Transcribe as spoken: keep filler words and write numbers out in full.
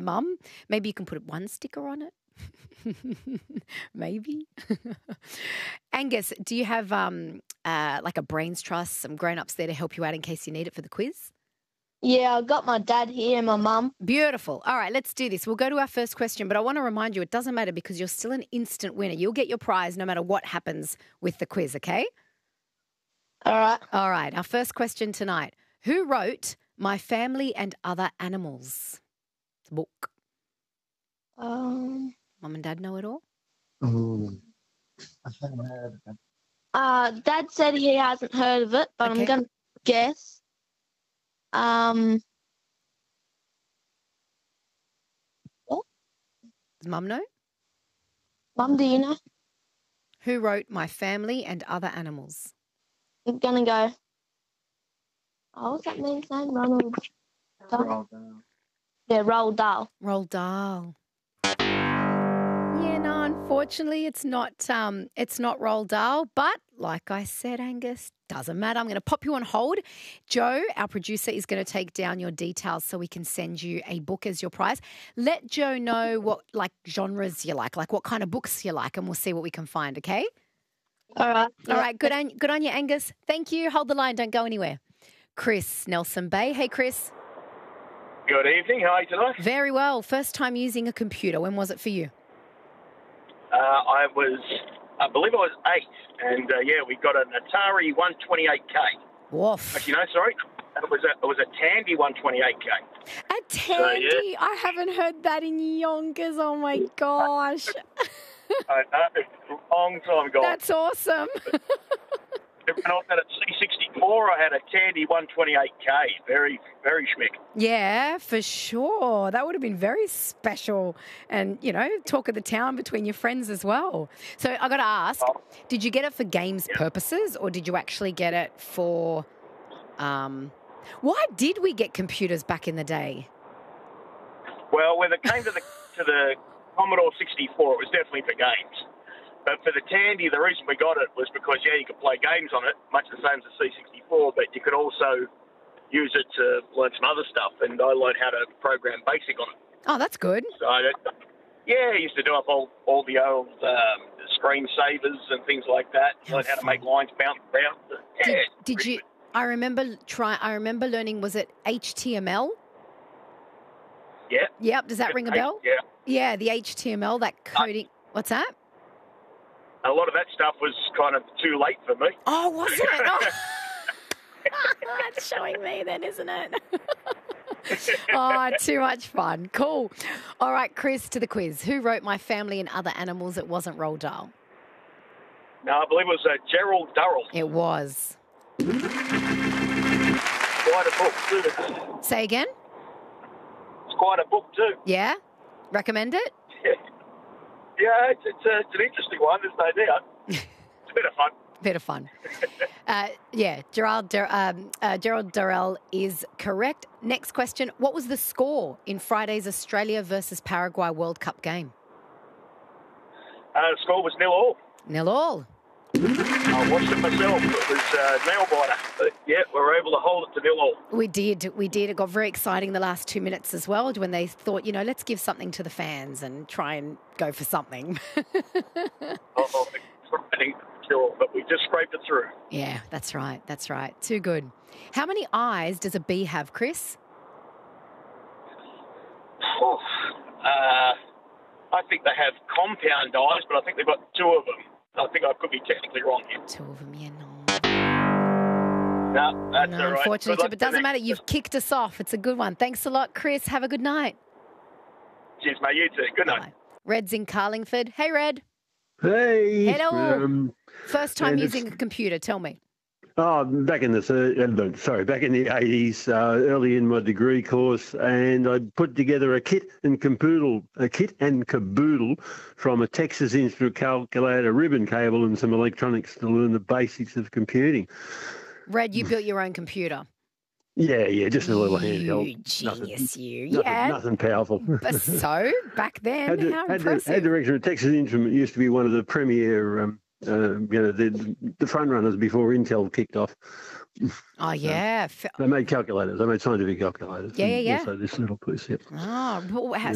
mum. Maybe you can put one sticker on it. Maybe. Angus, do you have um uh like a brains trust, some grown-ups there to help you out in case you need it for the quiz? Yeah, I got my dad here and my mum. Beautiful. All right, let's do this. We'll go to our first question, but I want to remind you it doesn't matter because you're still an instant winner. You'll get your prize no matter what happens with the quiz, okay? All right. All right, our first question tonight. Who wrote My Family and Other Animals? It's a book. Um. Mum and Dad know it all? Oh, I haven't heard of it. Uh, Dad said he hasn't heard of it, but Okay. I'm going to guess. Um. Does Mum know? Mum, do you know? Who wrote My Family and Other Animals? I'm going to go. Oh, what's that man's name? Ronald. Dahl? Roald Dahl. Yeah, Roald Dahl. Roald Dahl. Yeah, no, unfortunately it's not um it's not Roald Dahl, but like I said, Angus, doesn't matter. I'm going to pop you on hold. Joe, our producer, is going to take down your details so we can send you a book as your prize. Let Joe know what like genres you like, like what kind of books you like, and we'll see what we can find, okay? All right. All right, good on good on you, Angus. Thank you. Hold the line, don't go anywhere. Chris, Nelson Bay. Hey, Chris. Good evening. How are you tonight? Very well. First time using a computer. When was it for you? Uh, I was, I believe I was eight, and uh, yeah, we got an Atari one twenty-eight K. Woof. Actually, no, sorry, it was a it was a Tandy one twenty-eight K. A Tandy. So, yeah. I haven't heard that in yonkers. Oh, my gosh. I know, it's a long time ago. That's awesome. When I had a C sixty-four, I had a Tandy one twenty-eight K. Very, very schmick. Yeah, for sure. That would have been very special and, you know, talk of the town between your friends as well. So I got to ask, Oh. did you get it for games purposes or did you actually get it for... Um, why did we get computers back in the day? Well, when it came to the to the Commodore sixty-four, it was definitely for games. But for the Tandy, the reason we got it was because, yeah, you could play games on it, much the same as the C sixty-four, but you could also use it to learn some other stuff. And I learned how to program BASIC on it. Oh, that's good. So, I, yeah, I used to do up all, all the old um, screensavers and things like that. How Learn how to fun. make lines bounce around. Yeah, Did, it's did pretty you... I remember try. I remember learning, was it H T M L? good. Yeah. Yep. Does that ring a bell? Yeah. Yeah, the H T M L, that coding. What's that? A lot of that stuff was kind of too late for me. Oh, was it? Oh. That's showing me then, isn't it? Oh, too much fun. Cool. All right, Chris, to the quiz. Who wrote My Family and Other Animals? It wasn't Roald Dahl. No, I believe it was uh, Gerald Durrell. It was. Quite a book, too. Say again? It's quite a book, too. Yeah? Recommend it? Yeah, yeah it's, it's, uh, it's an interesting one, there's no doubt. It's a bit of fun. Bit of fun. uh, yeah, Gerald, Dur- um, uh, Gerald Durrell is correct. Next question. What was the score in Friday's Australia versus Paraguay World Cup game? Uh, the score was nil all. Nil all. I watched it myself. It was uh, nail biter. But, yeah, we were able to hold it to nil all. We did. We did. It got very exciting the last two minutes as well when they thought, you know, let's give something to the fans and try and go for something. Oh, sure, but we just scraped it through. Yeah, that's right. That's right. Too good. How many eyes does a bee have, Chris? Oh, uh, I think they have compound eyes, but I think they've got two of them. I think I could be technically wrong here. Two of them, yeah, no. No, that's No, all right. unfortunately, Good luck but it doesn't to the matter. next- You've kicked us off. It's a good one. Thanks a lot, Chris. Have a good night. Cheers, mate. You too. Good night. Bye. Red's in Carlingford. Hey, Red. Hey. Hello. Um, First time and it's- using a computer. Tell me. oh, back in the thir- uh, sorry, back in the eighties, uh, early in my degree course, and I put together a kit and caboodle, a kit and caboodle from a Texas Instrument calculator, ribbon cable, and some electronics to learn the basics of computing. Red, you built your own computer. Yeah, yeah, just a little You handheld. genius, you. Nothing, Yeah. nothing powerful. But so, back then, Had, the- how had, the- impressive. had direction of Texas Instrument used to be one of the premier, um, uh, you know, the, the front runners before Intel kicked off. Oh, yeah. F- They made calculators. They made scientific calculators. Yeah, yeah, and yeah. Also, this little piece. Yep. Oh, well, how-